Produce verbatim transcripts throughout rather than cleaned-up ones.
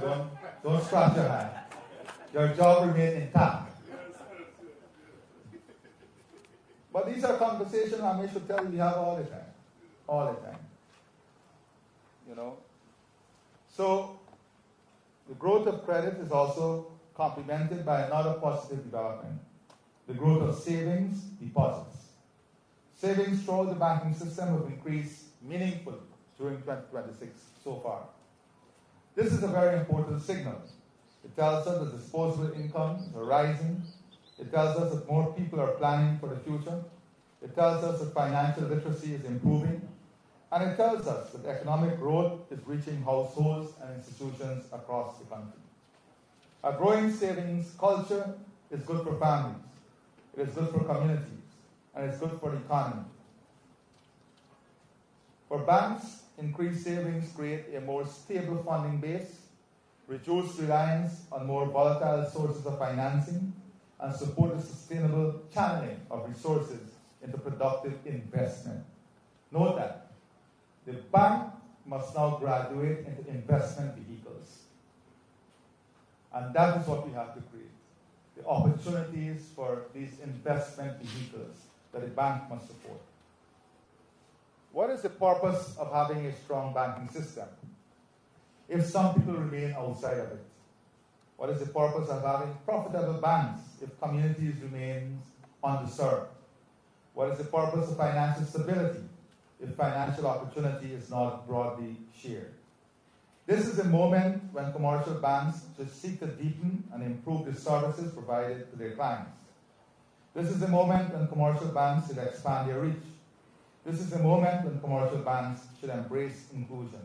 don't, don't scratch your hand. Your job remains intact. But these are conversations I may should tell you we have all the time. All the time. You know? So, the growth of credit is also complemented by another positive development. The growth of savings, deposits. Savings throughout the banking system have increased meaningfully during twenty twenty-six so far. This is a very important signal. It tells us that disposable income is rising. It tells us that more people are planning for the future. It tells us that financial literacy is improving. And it tells us that economic growth is reaching households and institutions across the country. A growing savings culture is good for families. It is good for communities. And it's good for the economy. For banks, increased savings create a more stable funding base, reduce reliance on more volatile sources of financing, and support the sustainable channeling of resources into productive investment. Note that the bank must now graduate into investment vehicles. And that is what we have to create. The opportunities for these investment vehicles that the bank must support. What is the purpose of having a strong banking system if some people remain outside of it? What is the purpose of having profitable banks if communities remain underserved? What is the purpose of financial stability if financial opportunity is not broadly shared? This is the moment when commercial banks should seek to deepen and improve the services provided to their clients. This is the moment when commercial banks should expand their reach. This is the moment when commercial banks should embrace inclusion.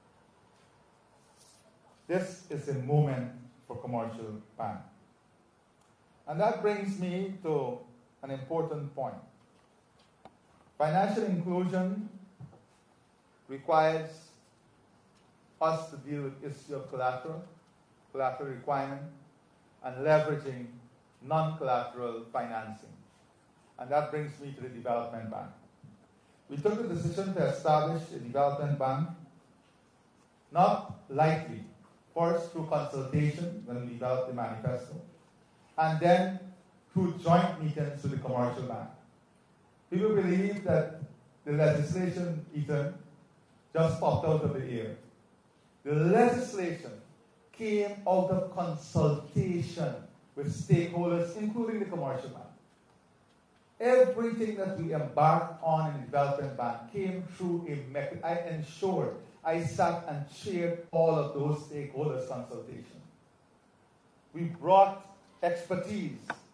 This is the moment for commercial banks. And that brings me to an important point. Financial inclusion requires us to deal with the issue of collateral, collateral requirement, and leveraging non-collateral financing. And that brings me to the development bank. We took the decision to establish a development bank, not lightly, first through consultation when we developed the manifesto, and then through joint meetings with the commercial bank. People believe that the legislation, Ethan, just popped out of the air. The legislation came out of consultation with stakeholders, including the commercial bank. Everything that we embarked on in the development bank came through a mechanism. I ensured, I sat and chaired all of those stakeholders' consultation. We brought expertise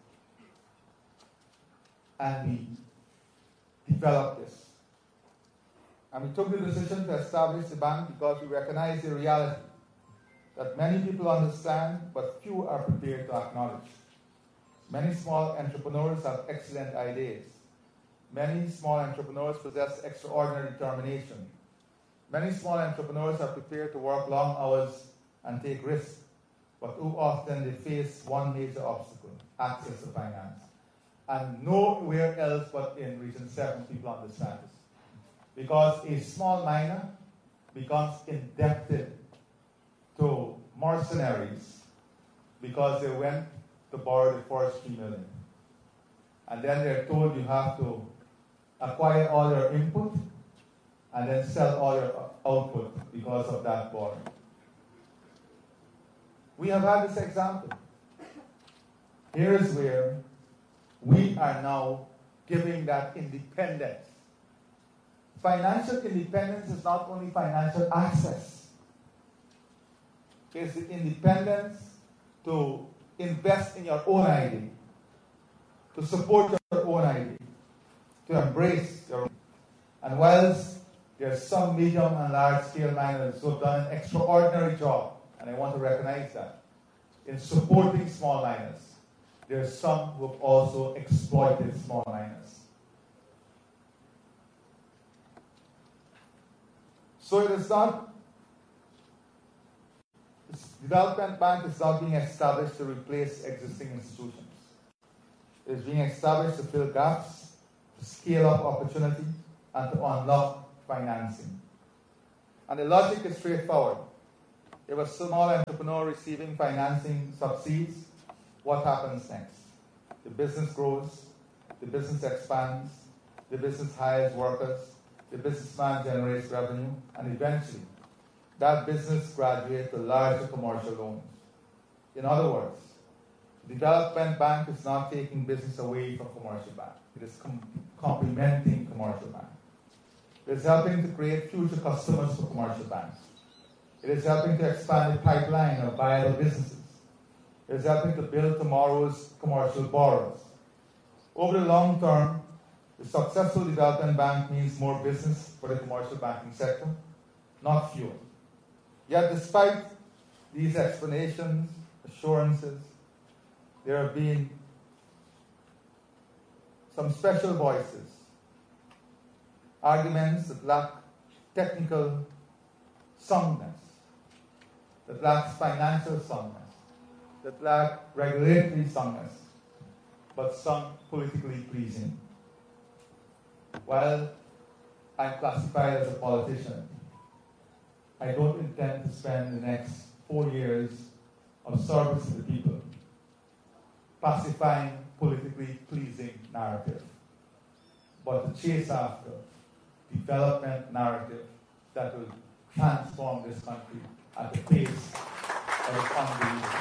and we developed this. And we took the decision to establish the bank because we recognize the reality that many people understand, but few are prepared to acknowledge. Many small entrepreneurs have excellent ideas. Many small entrepreneurs possess extraordinary determination. Many small entrepreneurs are prepared to work long hours and take risks, but too often they face one major obstacle, access to finance. And nowhere else but in Region seven people understand this. Because a small miner becomes indebted to mercenaries because they went to borrow the first three million. And then they're told you have to acquire all your input and then sell all your output because of that borrowing. We have had this example. Here is where we are now giving that independence. Financial independence is not only financial access. It's the independence to invest in your own idea, to support your own idea, to embrace your own. And whilst there are some medium and large scale miners who have done an extraordinary job, and I want to recognize that, in supporting small miners, there are some who have also exploited small miners. So it is not, this development bank is not being established to replace existing institutions. It is being established to fill gaps, to scale up opportunity, and to unlock financing. And the logic is straightforward. If a small entrepreneur receiving financing succeeds, what happens next? The business grows, the business expands, the business hires workers, the businessman generates revenue, and eventually, that business graduates to larger commercial loans. In other words, the development bank is not taking business away from commercial bank. It is com- complementing commercial bank. It is helping to create future customers for commercial banks. It is helping to expand the pipeline of viable businesses. It is helping to build tomorrow's commercial borrowers. Over the long term, the successful development bank means more business for the commercial banking sector, not fewer. Yet despite these explanations, assurances, there have been some special voices, arguments that lack technical soundness, that lacks financial soundness, that lack regulatory soundness, but some politically pleasing. While I'm classified as a politician, I don't intend to spend the next four years of service to the people pacifying politically pleasing narrative, but to chase after development narrative that will transform this country at the pace that is unbelievable.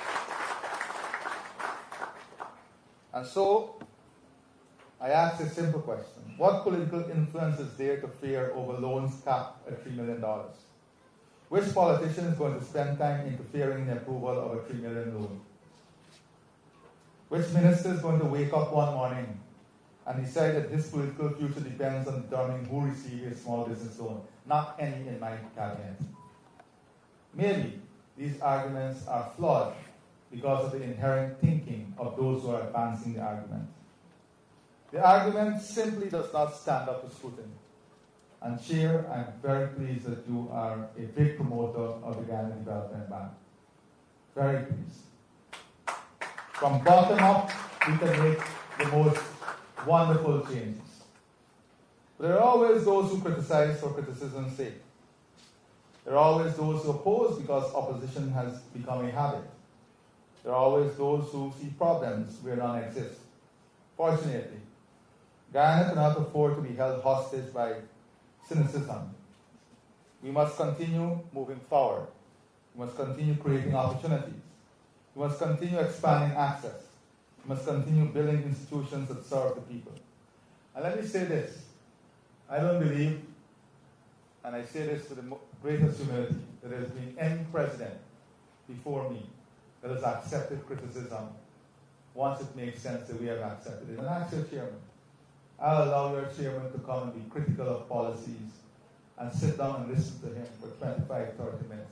And so, I ask a simple question. What political influence is there to fear over loans capped at three million dollars? Which politician is going to spend time interfering in the approval of a three million dollars loan? Which minister is going to wake up one morning and decide that his political future depends on determining who receives a small business loan? Not any in my cabinet. Maybe these arguments are flawed because of the inherent thinking of those who are advancing the argument. The argument simply does not stand up to scrutiny. And Chair, I'm very pleased that you are a big promoter of the Guyana Development Bank. Very pleased. From bottom up, we can make the most wonderful changes. But there are always those who criticize for criticism's sake. There are always those who oppose because opposition has become a habit. There are always those who see problems where none exist. Fortunately, Guyana cannot afford to be held hostage by cynicism. We must continue moving forward. We must continue creating opportunities. We must continue expanding access. We must continue building institutions that serve the people. And let me say this. I don't believe, and I say this with the greatest humility, that there has been any president before me that has accepted criticism once it makes sense that we have accepted it. And ask your chairman. I'll allow your chairman to come and be critical of policies and sit down and listen to him for twenty-five, thirty minutes.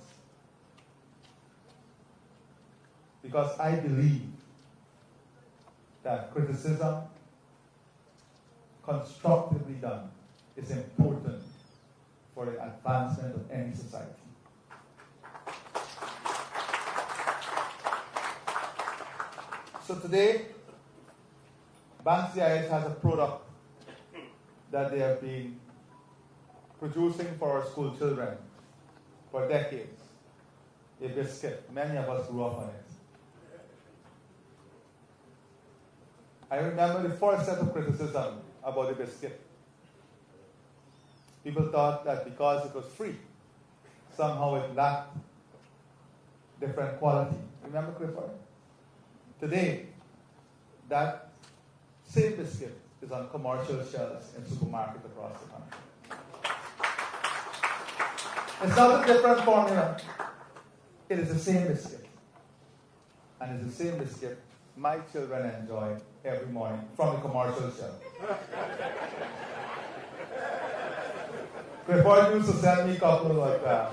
Because I believe that criticism, constructively done, is important for the advancement of any society. So today, Bank C I S has a product that they have been producing for our school children for decades. A biscuit. Many of us grew up on it. I remember the first set of criticism about the biscuit. People thought that because it was free, somehow it lacked different quality. Remember, Clifford? Today, that same biscuit is on commercial shelves in supermarkets across the country. It's not a different formula. It is the same biscuit. And it's the same biscuit my children enjoy every morning from the commercial shelf. Clifford used to send me a couple like that.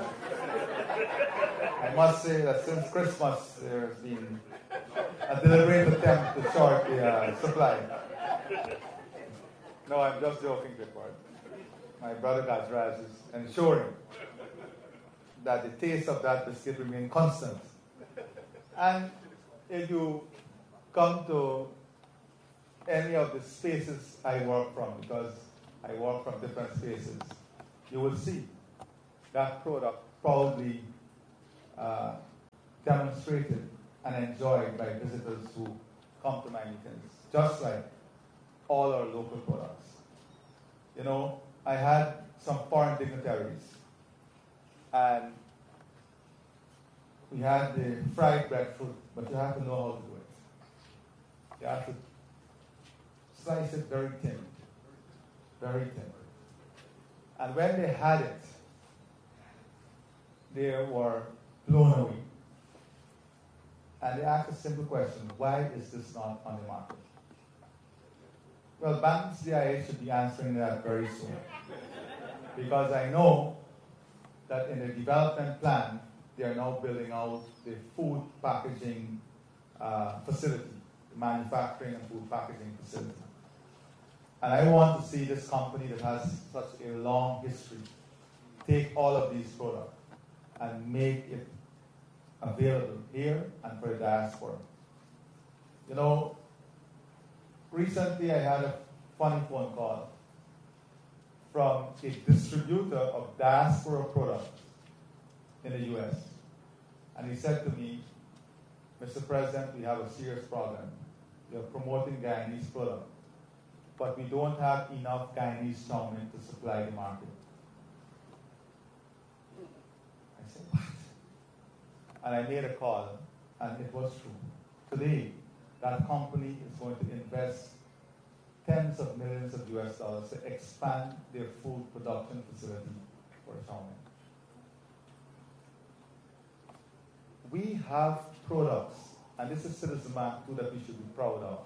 I must say that since Christmas, there's been a deliberate attempt to short the uh, supply. No, I'm just joking, Clifford. My brother Gajraj is ensuring that the taste of that biscuit remain constant. And if you come to any of the spaces I work from, because I work from different spaces, you will see that product proudly uh, demonstrated and enjoyed by visitors who come to my meetings, just like all our local products. You know, I had some foreign dignitaries, and we had the fried breadfruit, but you have to know how to do it. You have to slice it very thin, very thin. And when they had it, they were blown away. And they asked a simple question: why is this not on the market? Well, Bank C I A should be answering that very soon. Because I know that in the development plan, they are now building out the food packaging uh, facility, the manufacturing and food packaging facility. And I want to see this company that has such a long history take all of these products and make it available here and for the diaspora. You know, recently I had a funny phone call from a distributor of diaspora products in the U S. And he said to me, Mister President, we have a serious problem. We are promoting Guyanese products, but we don't have enough Guyanese chow mein to supply the market. I said, what? And I made a call, and it was true. Today, that company is going to invest tens of millions of U S dollars to expand their food production facility for chow mein. We have products, and this is Citizen Bank too, that we should be proud of.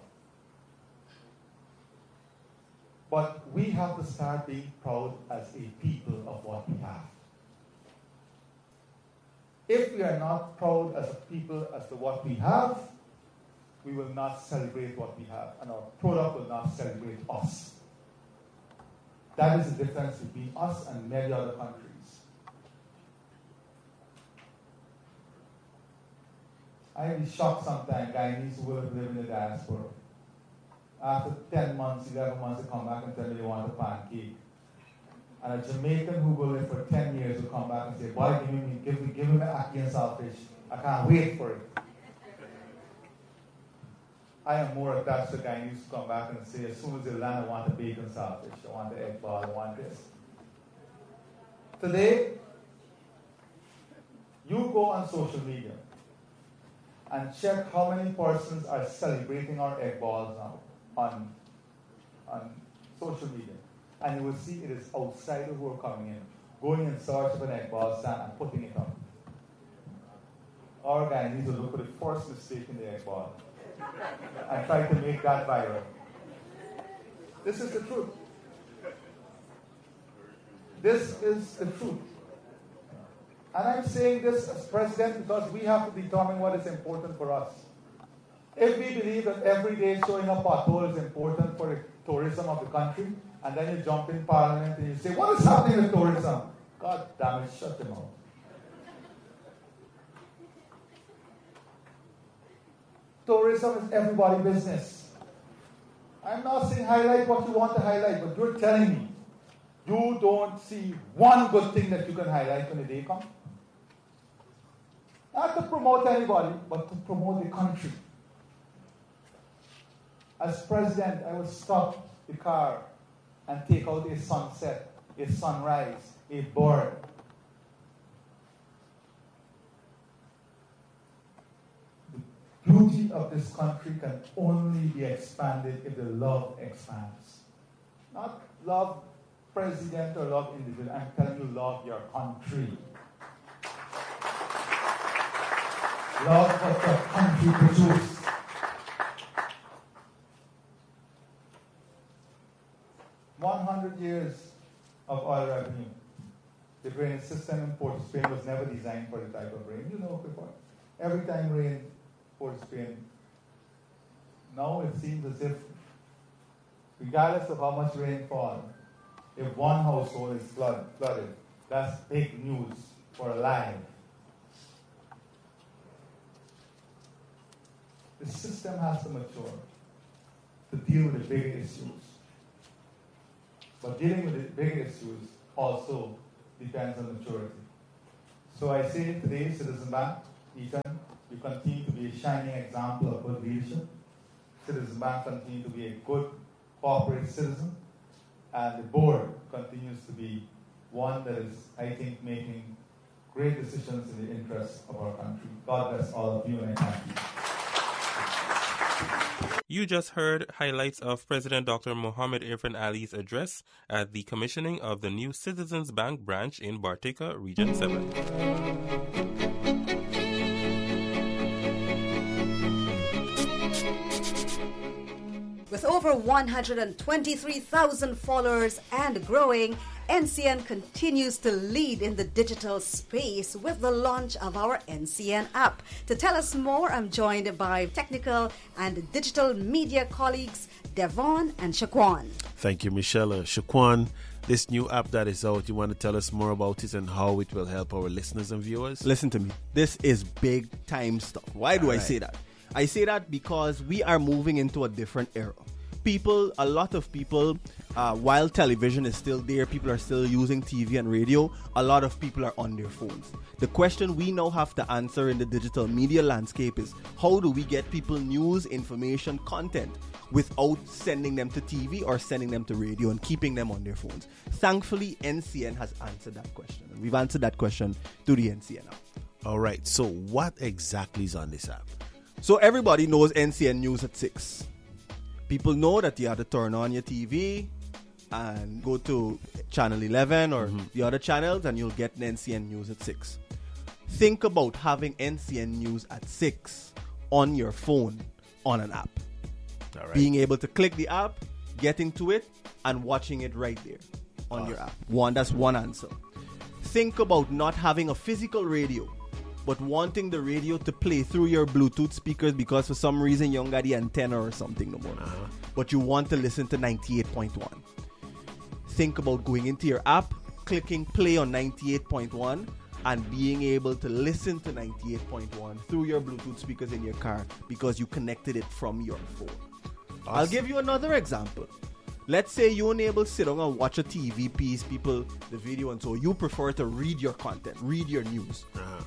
But we have to start being proud as a people of what we have. If we are not proud as a people as to what we have, we will not celebrate what we have, and our product will not celebrate us. That is the difference between us and many other countries. I'd be shocked sometimes, Guyanese who will live in the diaspora. After ten months, eleven months, they come back and tell me they want a pancake. And a Jamaican who will live for ten years will come back and say, boy, give me, give me, give me my ackee and saltfish. I can't wait for it. I am more attached to Guyanese who come back and say, as soon as they land, I want the bacon saltfish, I want the egg ball, I want this. Today, you go on social media and check how many persons are celebrating our egg balls now on, on social media. And you will see it is outsiders who are coming in, going in search of an egg ball stand and putting it up. Our Guyanese will look for the first mistake in the egg ball and try to make that viral. This is the truth. This is the truth. And I'm saying this as president because we have to determine what is important for us. If we believe that every day showing a pothole is important for the tourism of the country, and then you jump in parliament and you say, what is happening with tourism? God damn it, shut them out. Tourism is everybody's business. I'm not saying highlight what you want to highlight, but you're telling me you don't see one good thing that you can highlight when the day comes. Not to promote anybody, but to promote the country. As president, I would stop the car and take out a sunset, a sunrise, a bird. The beauty of this country can only be expanded if the love expands. Not love president or love individual. I'm telling you, love your country. Love what your country produces. one hundred years of oil revenue. The drainage system in Port of Spain was never designed for the type of rain. You know, before. Every time rain, Port of Spain. Now it seems as if, regardless of how much rain falls, if one household is flood, flooded, that's big news for a life. The system has to mature to deal with the big issues. But dealing with the big issues also depends on maturity. So I say today, Citizen Bank, Ethan, you continue to be a shining example of good leadership. Citizen Bank continue to be a good corporate citizen, and the board continues to be one that is, I think, making great decisions in the interest of our country. God bless all of you, and I thank you. You just heard highlights of President Doctor Mohammed Irfan Ali's address at the commissioning of the new Citizens Bank branch in Bartica, Region seven. With over one hundred twenty-three thousand followers and growing, N C N continues to lead in the digital space with the launch of our N C N app. To tell us more, I'm joined by technical and digital media colleagues Devon and Shaquan. Thank you, Michelle. Uh, Shaquan, this new app that is out, you want to tell us more about it and how it will help our listeners and viewers? Listen to me. This is big time stuff. Why do All I right. say that? I say that because we are moving into a different era. People, a lot of people, uh, while television is still there, people are still using T V and radio, a lot of people are on their phones. The question we now have to answer in the digital media landscape is, how do we get people news, information, content without sending them to T V or sending them to radio and keeping them on their phones? Thankfully, N C N has answered that question. And we've answered that question through the N C N app. All right, so what exactly is on this app? So everybody knows N C N News at six. People know that you have to turn on your T V and go to channel eleven or mm-hmm. the other channels and you'll get N C N News at six. Think about having N C N News at six on your phone on an app. All right. Being able to click the app, getting to it, and watching it right there on oh. your app. One, that's one answer. Think about not having a physical radio, but wanting the radio to play through your Bluetooth speakers because for some reason you don't got the antenna or something no more. Uh-huh. But you want to listen to ninety-eight point one. Think about going into your app, clicking play on ninety-eight point one, and being able to listen to ninety-eight point one through your Bluetooth speakers in your car because you connected it from your phone. Awesome. I'll give you another example. Let's say you're unable to sit down and watch a T V piece, people, the video, and so you prefer to read your content, read your news. Uh-huh.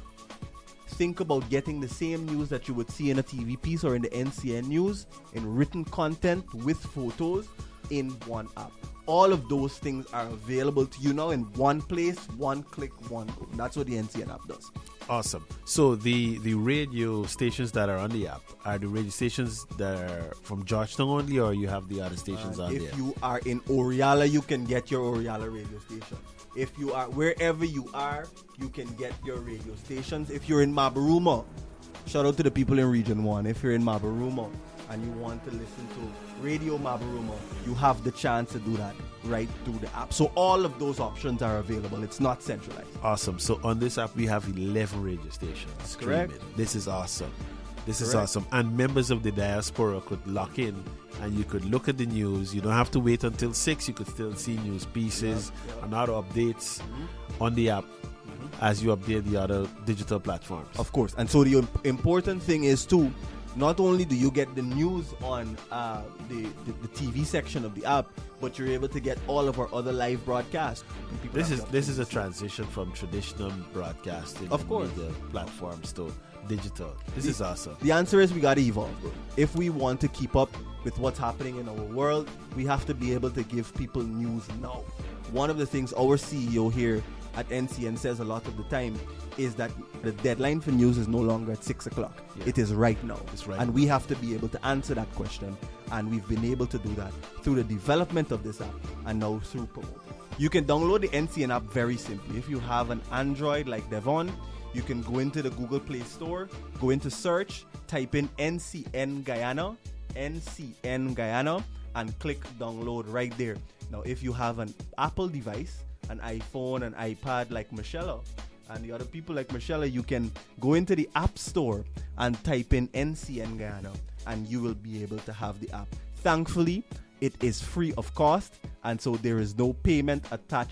Think about getting the same news that you would see in a T V piece or in the N C N News in written content with photos in one app. All of those things are available to you now in one place, one click, one go. That's what the N C N app does. Awesome. So the, the radio stations that are on the app, are the radio stations that are from Georgetown only, or you have the other stations uh, on if there? If you are in Oriala, you can get your Oriala radio station. If you are, wherever you are, you can get your radio stations. If you're in Mabaruma, shout out to the people in Region one. If you're in Mabaruma and you want to listen to Radio Mabaruma, you have the chance to do that right through the app. So all of those options are available. It's not centralized. Awesome. So on this app, we have eleven radio stations. Correct. This is awesome. This Correct. is awesome. And members of the diaspora could lock in and you could look at the news. You don't have to wait until six. You could still see news pieces yeah, yeah. and other updates mm-hmm. on the app mm-hmm. as you update the other digital platforms. Of course. And so the imp- important thing is too, not only do you get the news on uh, the, the, the T V section of the app, but you're able to get all of our other live broadcasts. This is this is a transition from traditional broadcasting of and course. media platforms to digital. This the, is awesome. The answer is we got to evolve, bro. If we want to keep up with what's happening in our world, we have to be able to give people news now. One of the things our C E O here at N C N says a lot of the time is that the deadline for news is no longer at six o'clock. Yeah. It is right now. It's right. And we have to be able to answer that question. And we've been able to do that through the development of this app and now through promoting. You can download the N C N app very simply. If you have an Android like Devon, you can go into the Google Play Store, go into search, type in N C N Guyana, N C N Guyana, and click download right there. Now, if you have an Apple device, an iPhone, an iPad like Michelle and the other people like Michelle, you can go into the App Store and type in N C N Guyana, and you will be able to have the app. Thankfully, it is free of cost, and so there is no payment attached to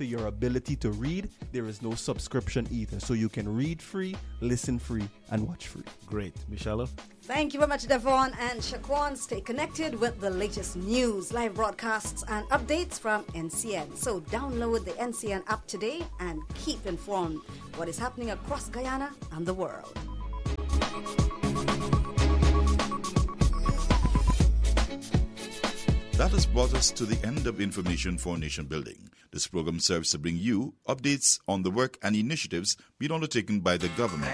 to your ability to read, there is no subscription either. So you can read free, listen free, and watch free. Great. Michelle? Thank you very much, Devon and Shaquan. Stay connected with the latest news, live broadcasts, and updates from N C N. So download the N C N app today and keep informed what is happening across Guyana and the world. That has brought us to the end of Information for Nation Building. This program serves to bring you updates on the work and initiatives being undertaken by the government